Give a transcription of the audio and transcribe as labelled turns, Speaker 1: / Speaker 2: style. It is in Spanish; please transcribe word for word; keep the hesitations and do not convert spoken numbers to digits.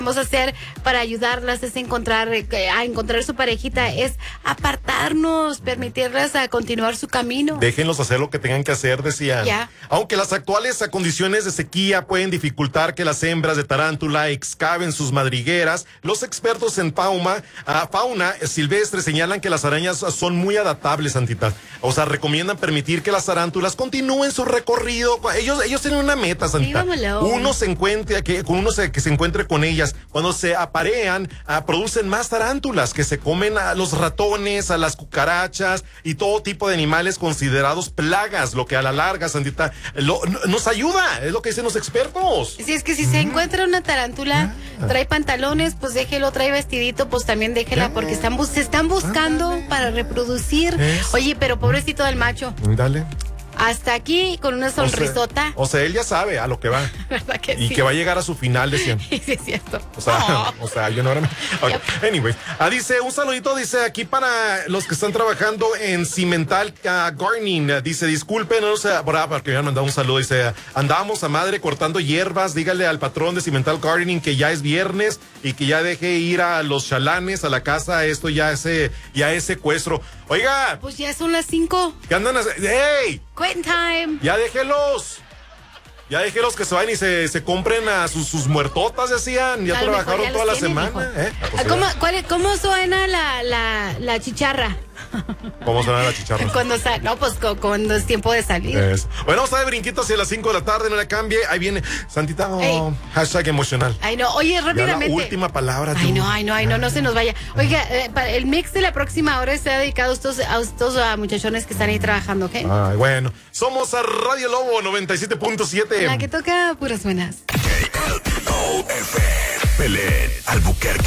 Speaker 1: Vamos a hacer para ayudarlas es encontrar a encontrar su parejita, es apartarnos, permitirlas a continuar su camino.
Speaker 2: Déjenlos hacer lo que tengan que hacer, decían.
Speaker 1: Ya.
Speaker 2: Aunque las actuales condiciones de sequía pueden dificultar que las hembras de tarántula excaven sus madrigueras, los expertos en fauna, uh, fauna silvestre señalan que las arañas son muy adaptables, Santita. O sea, recomiendan permitir que las tarántulas continúen su recorrido. Ellos, ellos tienen una meta, Santita.
Speaker 1: Sí,
Speaker 2: uno se encuentre, que, con uno se, que se encuentre con ellas. Cuando se aparean, uh, producen más tarántulas que se comen a los ratones, a las cucarachas y todo tipo de animales considerados plagas, lo que a la larga, Santita, lo, no, nos ayuda, es lo que dicen los expertos.
Speaker 1: Si es que si mm. se encuentra una tarántula, ah. trae pantalones, pues déjelo, trae vestidito, pues también déjela, ¿qué? Porque están, se están buscando ah, para reproducir. ¿Es? Oye, pero pobrecito del macho.
Speaker 2: Dale.
Speaker 1: Hasta aquí con una sonrisota.
Speaker 2: O sea, o sea, él ya sabe a lo que va.
Speaker 1: ¿Verdad que
Speaker 2: y
Speaker 1: sí?
Speaker 2: que va a llegar a su final, decían.
Speaker 1: Sí, es cierto.
Speaker 2: O sea, oh. o sea, yo no era... Okay. Yep. Anyway, ah, dice, un saludito, dice, aquí para los que están trabajando en Cimental uh, Gardening. Uh, dice, disculpen, no sé, por, porque me han mandado un saludo. Dice, andábamos a madre cortando hierbas. Dígale al patrón de Cimental Gardening que ya es viernes y que ya deje ir a los chalanes a la casa. Esto ya es, ya es secuestro. Oiga.
Speaker 1: Pues ya son las cinco.
Speaker 2: ¿Qué andan haciendo? ¡Hey!
Speaker 1: Quitting time.
Speaker 2: Ya déjelos. Ya déjelos que se vayan y se, se compren a sus, sus muertotas, decían. Ya trabajaron ya toda la tienen, semana. ¿Eh?
Speaker 1: ¿Cómo, cuál, ¿Cómo suena la, la, la chicharra?
Speaker 2: ¿Cómo suena la chicharra?
Speaker 1: Cuando sal, no, pues cuando es tiempo de salir.
Speaker 2: Es. Bueno, vamos a dar brinquitos hacia las cinco de la tarde, no la cambie. Ahí viene Santita, oh, hashtag emocional.
Speaker 1: Ay, no, oye, rápidamente.
Speaker 2: Ya la última palabra.
Speaker 1: Ay, tú. no, ay, no, ay, no, no se nos vaya. Oiga, eh, el mix de la próxima hora está dedicado a estos, a estos a muchachones que están ahí trabajando, ¿ok?
Speaker 2: Ay, bueno. Somos a Radio Lobo noventa y siete punto siete.
Speaker 1: La que toca puras buenas.
Speaker 3: K L O F, Belén, Albuquerque.